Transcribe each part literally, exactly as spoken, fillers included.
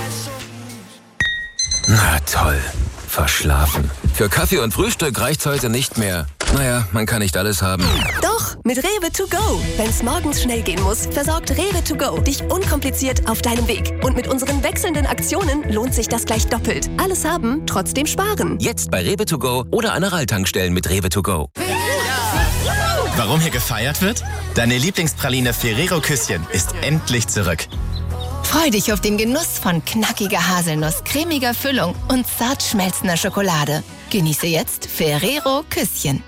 Na toll, verschlafen. Für Kaffee und Frühstück reicht's heute nicht mehr. Naja, man kann nicht alles haben. Doch, mit Rewe to go. Wenn's morgens schnell gehen muss, versorgt Rewe to go dich unkompliziert auf deinem Weg. Und mit unseren wechselnden Aktionen lohnt sich das gleich doppelt. Alles haben, trotzdem sparen. Jetzt bei Rewe to go oder an Aral-Tankstellen mit Rewe to go. Warum hier gefeiert wird? Deine Lieblingspraline Ferrero Küsschen ist endlich zurück. Freu dich auf den Genuss von knackiger Haselnuss, cremiger Füllung und zart schmelzender Schokolade. Genieße jetzt Ferrero Küsschen.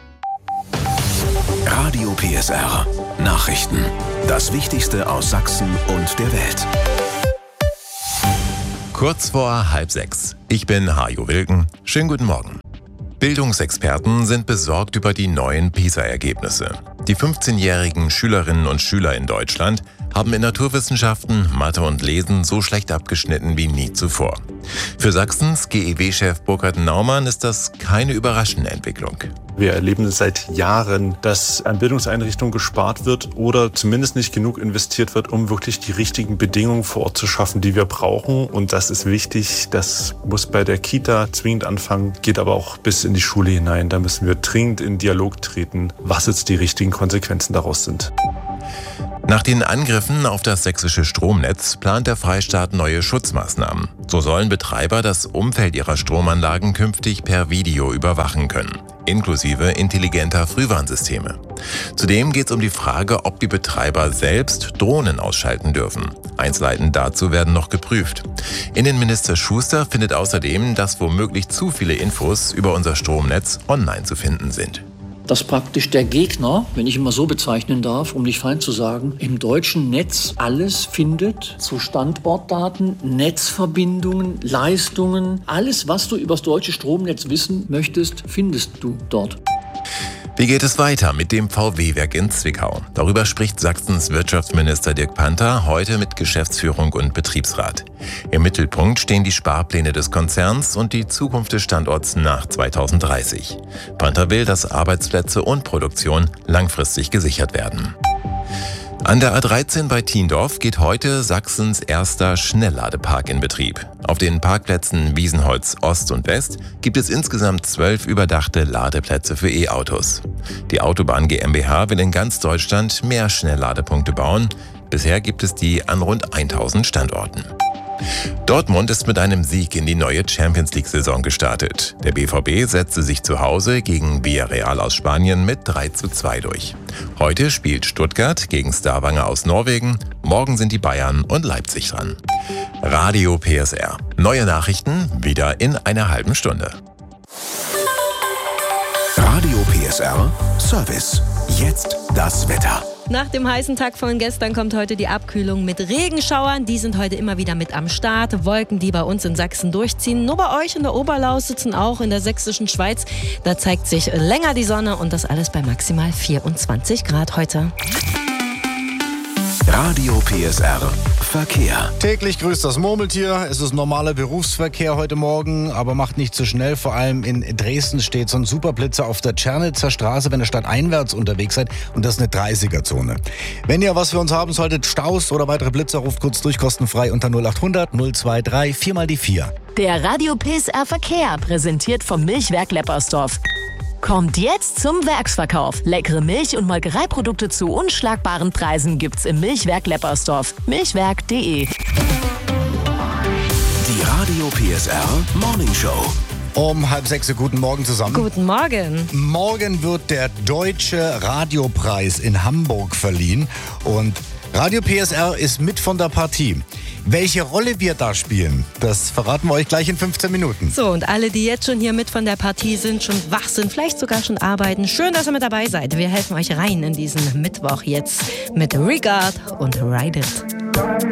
Radio P S R. Nachrichten. Das Wichtigste aus Sachsen und der Welt. Kurz vor halb sechs. Ich bin Hajo Wilken. Schönen guten Morgen. Bildungsexperten sind besorgt über die neuen PISA-Ergebnisse. Die fünfzehnjährigen Schülerinnen und Schüler in Deutschland haben in Naturwissenschaften, Mathe und Lesen so schlecht abgeschnitten wie nie zuvor. Für Sachsens G E W-Chef Burkhard Naumann ist das keine überraschende Entwicklung. Wir erleben seit Jahren, dass an Bildungseinrichtungen gespart wird oder zumindest nicht genug investiert wird, um wirklich die richtigen Bedingungen vor Ort zu schaffen, die wir brauchen. Und das ist wichtig. Das muss bei der Kita zwingend anfangen, geht aber auch bis in die Schule hinein. Da müssen wir dringend in Dialog treten, was jetzt die richtigen Konsequenzen daraus sind. Nach den Angriffen auf das sächsische Stromnetz plant der Freistaat neue Schutzmaßnahmen. So sollen Betreiber das Umfeld ihrer Stromanlagen künftig per Video überwachen können, inklusive intelligenter Frühwarnsysteme. Zudem geht es um die Frage, ob die Betreiber selbst Drohnen ausschalten dürfen. Einzelheiten dazu werden noch geprüft. Innenminister Schuster findet außerdem, dass womöglich zu viele Infos über unser Stromnetz online zu finden sind. Dass praktisch der Gegner, wenn ich ihn mal so bezeichnen darf, um nicht fein zu sagen, im deutschen Netz alles findet zu Standortdaten, Netzverbindungen, Leistungen. Alles, was du über das deutsche Stromnetz wissen möchtest, findest du dort. Wie geht es weiter mit dem V W-Werk in Zwickau? Darüber spricht Sachsens Wirtschaftsminister Dirk Panther heute mit Geschäftsführung und Betriebsrat. Im Mittelpunkt stehen die Sparpläne des Konzerns und die Zukunft des Standorts nach zweitausenddreißig. Panther will, dass Arbeitsplätze und Produktion langfristig gesichert werden. An der A dreizehn bei Thiendorf geht heute Sachsens erster Schnellladepark in Betrieb. Auf den Parkplätzen Wiesenholz Ost und West gibt es insgesamt zwölf überdachte Ladeplätze für E-Autos. Die Autobahn GmbH will in ganz Deutschland mehr Schnellladepunkte bauen. Bisher gibt es die an rund tausend Standorten. Dortmund ist mit einem Sieg in die neue Champions-League-Saison gestartet. Der B V B setzte sich zu Hause gegen Villarreal aus Spanien mit drei zu zwei durch. Heute spielt Stuttgart gegen Stavanger aus Norwegen. Morgen sind die Bayern und Leipzig dran. Radio P S R. Neue Nachrichten wieder in einer halben Stunde. Radio P S R Service. Jetzt das Wetter. Nach dem heißen Tag von gestern kommt heute die Abkühlung mit Regenschauern. Die sind heute immer wieder mit am Start. Wolken, die bei uns in Sachsen durchziehen. Nur bei euch in der Oberlausitz und auch in der sächsischen Schweiz. Da zeigt sich länger die Sonne und das alles bei maximal vierundzwanzig Grad heute. Radio P S R Verkehr. Täglich grüßt das Murmeltier. Es ist normaler Berufsverkehr heute Morgen, aber macht nicht zu schnell. Vor allem in Dresden steht so ein Superblitzer auf der Tschernitzer Straße, wenn ihr stadteinwärts unterwegs seid. Und das ist eine dreißiger-Zone. Wenn ihr was für uns haben solltet, Staus oder weitere Blitzer, ruft kurz durch, kostenfrei unter null acht hundert null zwei drei vier mal die vier. Der Radio P S R Verkehr, präsentiert vom Milchwerk Leppersdorf. Kommt jetzt zum Werksverkauf. Leckere Milch- und Molkereiprodukte zu unschlagbaren Preisen gibt's im Milchwerk Leppersdorf. milchwerk punkt de. Die Radio P S R Morning Show. Um halb sechs, guten Morgen zusammen. Guten Morgen. Morgen wird der Deutsche Radiopreis in Hamburg verliehen und Radio P S R ist mit von der Partie. Welche Rolle wir da spielen, das verraten wir euch gleich in fünfzehn Minuten. So, und alle, die jetzt schon hier mit von der Partie sind, schon wach sind, vielleicht sogar schon arbeiten, schön, dass ihr mit dabei seid. Wir helfen euch rein in diesen Mittwoch jetzt mit Regard und Ride It.